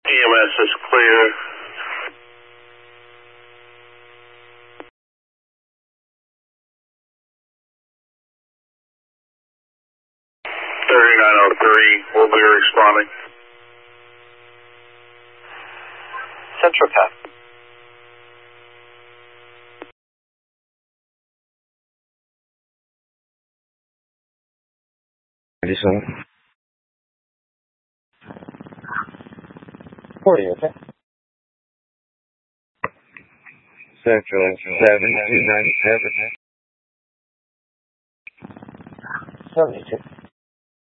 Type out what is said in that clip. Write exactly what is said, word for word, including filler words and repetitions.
E M S is clear. thirty-nine oh three, we'll be responding. Central Path. Additional. forty, okay. Central seven two nine seven. seventy-two.